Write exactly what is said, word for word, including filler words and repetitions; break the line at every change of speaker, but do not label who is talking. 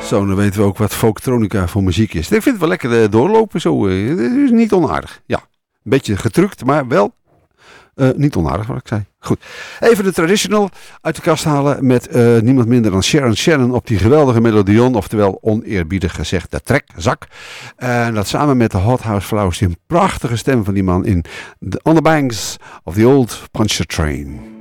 Zo, dan weten we ook wat folktronica voor muziek is. Ik vind het wel lekker uh, doorlopen zo. Uh, het is niet onaardig. Ja, een beetje getrukt, maar wel uh, niet onaardig wat ik zei. Goed. Even de traditional uit de kast halen met uh, niemand minder dan Sharon Shannon op die geweldige melodion. Oftewel oneerbiedig gezegd de trekzak. En dat samen met de Hot House Flowers, die een prachtige stem van die man in the, On the Banks of the Old Pontchartrain.